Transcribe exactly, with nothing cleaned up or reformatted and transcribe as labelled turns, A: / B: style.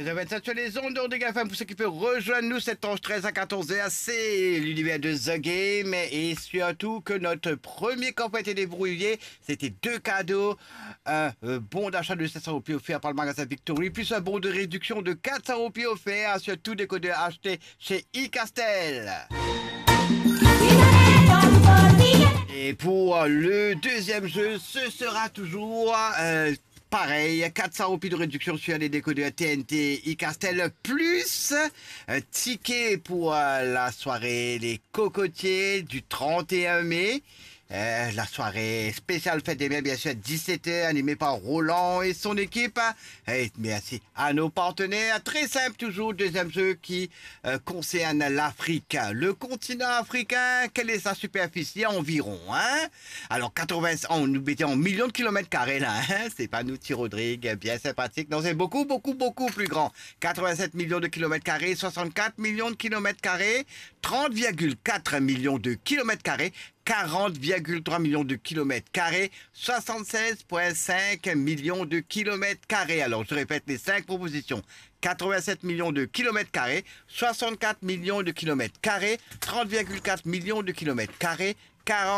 A: treize heures vingt-sept sur les ondes de G F M pour ceux qui peuvent rejoindre nous, sept onze treize à quatorze heures, c'est l'univers de The Game et surtout que notre premier camp a été débrouillé, c'était deux cadeaux, un euh, bon d'achat de sept cents roupies offert par le magasin Victory, plus un bon de réduction de quatre cents roupies offert sur tout décodeur acheté chez iCastel. Et pour le deuxième jeu, ce sera toujours euh, pareil, quatre cents roupies de réduction sur les décodeurs T N T iCastel, plus un ticket pour euh, la soirée Les Cocotiers du trente et un mai. Euh, la soirée spéciale fête des mères, bien sûr, à dix-sept heures, animée par Roland et son équipe. Et merci à nos partenaires. Très simple toujours, deuxième jeu qui euh, concerne l'Afrique. Le continent africain, quelle est sa superficie environ, hein? Alors, quatre-vingts, on nous mettait en millions de kilomètres carrés, là, hein? C'est pas nous, Thierry Rodrigue, bien sympathique. Non, c'est beaucoup, beaucoup, beaucoup plus grand. quatre-vingt-sept millions de kilomètres carrés, soixante-quatre millions de kilomètres carrés, trente virgule quatre millions de kilomètres carrés, quarante virgule trois millions de kilomètres carrés, soixante-seize virgule cinq millions de kilomètres carrés. Alors, je répète les cinq propositions. quatre-vingt-sept millions de kilomètres carrés, soixante-quatre millions de kilomètres carrés, trente virgule quatre millions de kilomètres carrés, quarante